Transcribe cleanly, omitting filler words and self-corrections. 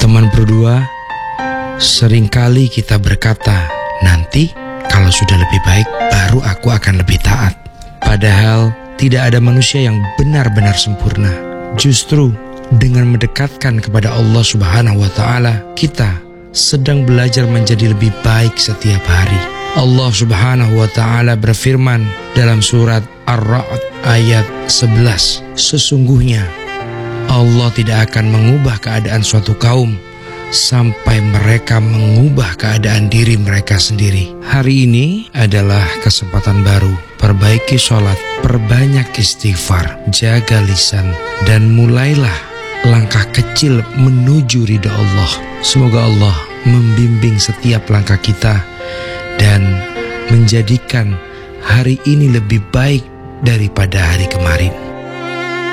Teman berdua, seringkali kita berkata, nanti kalau sudah lebih baik baru aku akan lebih taat. Padahal tidak ada manusia yang benar-benar sempurna. Justru dengan mendekatkan kepada Allah Subhanahu wa Ta'ala, kita sedang belajar menjadi lebih baik setiap hari. Allah Subhanahu wa Ta'ala berfirman dalam surat Ar-Ra'd ayat 11, sesungguhnya Allah tidak akan mengubah keadaan suatu kaum sampai mereka mengubah keadaan diri mereka sendiri. Hari ini adalah kesempatan baru. Perbaiki sholat, perbanyak istighfar, jaga lisan, dan mulailah langkah kecil menuju ridha Allah. Semoga Allah membimbing setiap langkah kita dan menjadikan hari ini lebih baik daripada hari kemarin.